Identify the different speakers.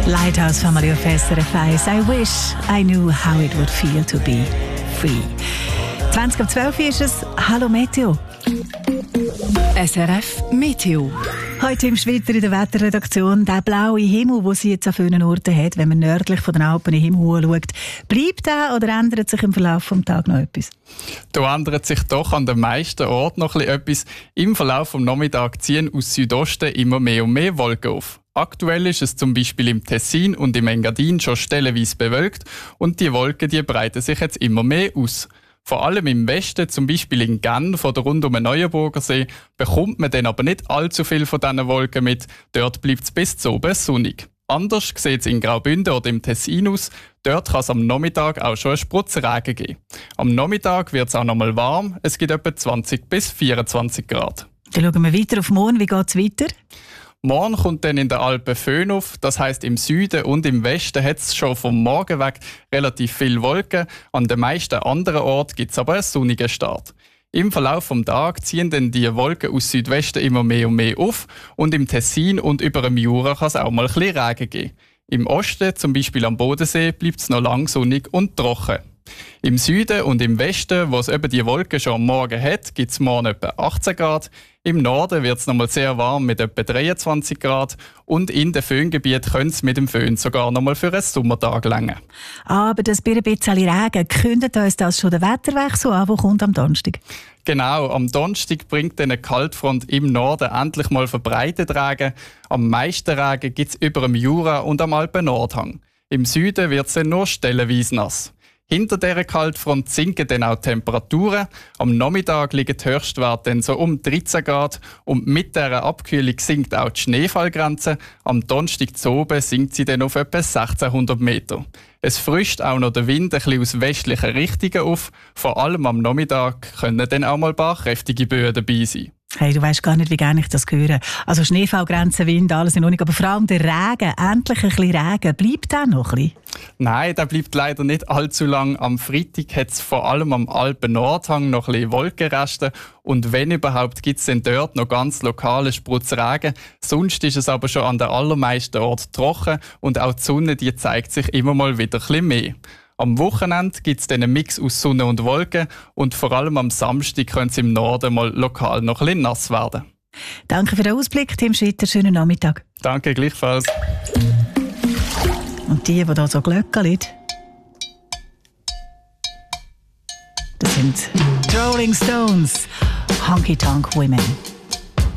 Speaker 1: Lighthouse Family of SRF 1. I wish I knew how it would feel to be free. 20:12 ist es. Hallo Meteo.
Speaker 2: SRF Meteo.
Speaker 1: Heute im Schwitter in der Wetterredaktion der blaue Himmel, den sie jetzt an vielen Orten hat, wenn man nördlich von den Alpen in den Himmel schaut. Bleibt der oder ändert sich im Verlauf des Tages noch etwas?
Speaker 3: Da ändert sich doch an den meisten Orten noch etwas. Im Verlauf des Nachmittags ziehen aus Südosten immer mehr und mehr Wolken auf. Aktuell ist es zum Beispiel im Tessin und im Engadin schon stellenweise bewölkt und die Wolken breiten sich jetzt immer mehr aus. Vor allem im Westen, zum Beispiel in Genf oder rund um den Neuenburger See, bekommt man dann aber nicht allzu viel von diesen Wolken mit. Dort bleibt es bis zu oben sonnig. Anders sieht es in Graubünden oder im Tessin aus. Dort kann es am Nachmittag auch schon einen Spritzregen geben. Am Nachmittag wird es auch noch mal warm. Es gibt etwa 20 bis 24 Grad.
Speaker 1: Dann schauen wir weiter auf morgen. Wie geht es weiter?
Speaker 3: Morgen kommt dann in den Alpen Föhn auf, das heisst im Süden und im Westen hat es schon vom Morgen weg relativ viele Wolken. An den meisten anderen Orten gibt es aber einen sonnigen Start. Im Verlauf des Tages ziehen dann die Wolken aus Südwesten immer mehr und mehr auf und im Tessin und über dem Jura kann es auch mal ein bisschen Regen geben. Im Osten, zum Beispiel am Bodensee, bleibt es noch lang sonnig und trocken. Im Süden und im Westen, wo es eben die Wolken schon am Morgen hat, gibt es morgen etwa 18 Grad. Im Norden wird es noch mal sehr warm mit etwa 23 Grad. Und in den Föhngebieten könnte es mit dem Föhn sogar noch mal für einen Sommertag reichen.
Speaker 1: Aber das ein bisschen Regen, kündet uns das schon der Wetterwechsel an, der kommt am Donnerstag?
Speaker 3: Genau, am Donnerstag bringt eine Kaltfront im Norden endlich mal verbreitet Regen. Am meisten Regen gibt es über dem Jura und am Alpen-Nordhang. Im Süden wird es dann nur stellenweise nass. Hinter dieser Kaltfront sinken dann auch die Temperaturen. Am Nachmittag liegen die Höchstwerte dann so um 13 Grad und mit dieser Abkühlung sinkt auch die Schneefallgrenze. Am Donnerstag zu oben sinkt sie dann auf etwa 1600 Meter. Es frischt auch noch der Wind ein bisschen aus westlichen Richtungen auf. Vor allem am Nachmittag können dann auch mal ein paar kräftige Böen dabei sein.
Speaker 1: Hey, du weisst gar nicht, wie gerne ich das höre. Also Schneefallgrenzen, Wind, alles in Ordnung. Aber vor allem der Regen, endlich ein bisschen Regen. Bleibt der noch ein bisschen?
Speaker 3: Nein, der bleibt leider nicht allzu lang. Am Freitag hat es vor allem am Alpen-Nordhang noch ein bisschen Wolkenreste. Und wenn überhaupt, gibt es dann dort noch ganz lokale Spritzregen. Sonst ist es aber schon an den allermeisten Orten trocken. Und auch die Sonne, die zeigt sich immer mal wieder ein bisschen mehr. Am Wochenende gibt es dann einen Mix aus Sonne und Wolken und vor allem am Samstag könnte es im Norden mal lokal noch ein bisschen nass werden.
Speaker 1: Danke für den Ausblick, Tim Schwitter. Schönen Nachmittag.
Speaker 3: Danke, gleichfalls.
Speaker 1: Und die hier so Glöckchen, das sind die Rolling Stones, Honky Tonk Women.